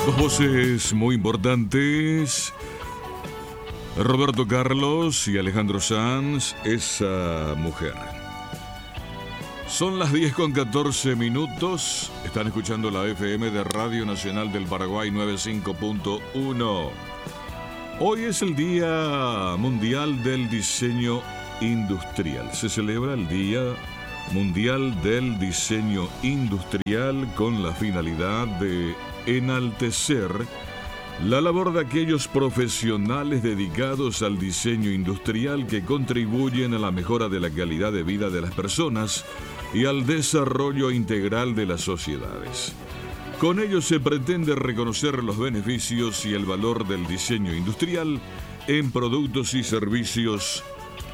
Dos voces muy importantes, Roberto Carlos y Alejandro Sanz, esa mujer. Son las 10:14. Están escuchando la FM de Radio Nacional del Paraguay 95.1. Hoy es el Día Mundial del Diseño Industrial. Se celebra el Día Mundial del Diseño Industrial con la finalidad de enaltecer la labor de aquellos profesionales dedicados al diseño industrial que contribuyen a la mejora de la calidad de vida de las personas y al desarrollo integral de las sociedades. Con ello se pretende reconocer los beneficios y el valor del diseño industrial en productos y servicios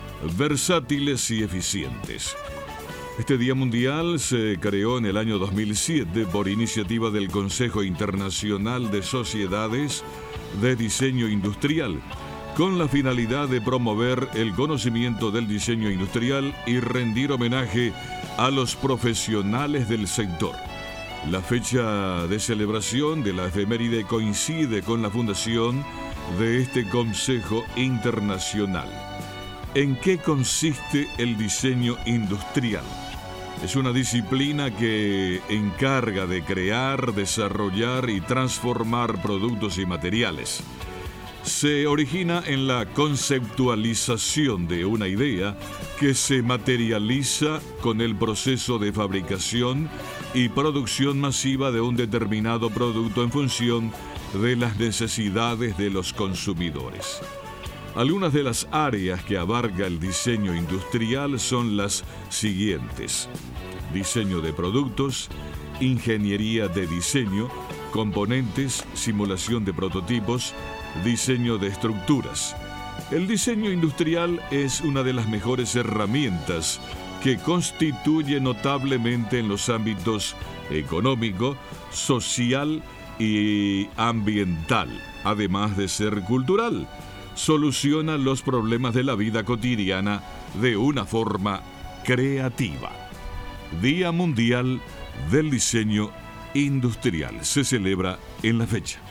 versátiles y eficientes. Este Día Mundial se creó en el año 2007 por iniciativa del Consejo Internacional de Sociedades de Diseño Industrial, con la finalidad de promover el conocimiento del diseño industrial y rendir homenaje a los profesionales del sector. La fecha de celebración de la efeméride coincide con la fundación de este Consejo Internacional. ¿En qué consiste el diseño industrial? Es una disciplina que encarga de crear, desarrollar y transformar productos y materiales. Se origina en la conceptualización de una idea que se materializa con el proceso de fabricación y producción masiva de un determinado producto en función de las necesidades de los consumidores. Algunas de las áreas que abarca el diseño industrial son las siguientes: diseño de productos, ingeniería de diseño, componentes, simulación de prototipos, diseño de estructuras. El diseño industrial es una de las mejores herramientas que constituye notablemente en los ámbitos económico, social y ambiental, además de ser cultural. Soluciona los problemas de la vida cotidiana de una forma creativa. Día Mundial del Diseño Industrial. Se celebra en la fecha.